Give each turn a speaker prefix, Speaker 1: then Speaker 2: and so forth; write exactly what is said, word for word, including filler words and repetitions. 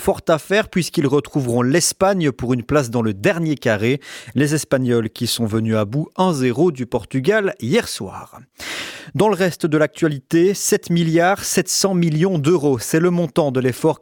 Speaker 1: fort à faire puisqu'ils retrouveront l'Espagne pour une place dans le dernier carré. Les Espagnols qui sont venus à bout un zéro du Portugal hier soir. Dans le reste de l'actualité, sept milliards sept cents millions d'euros. C'est le montant de l'effort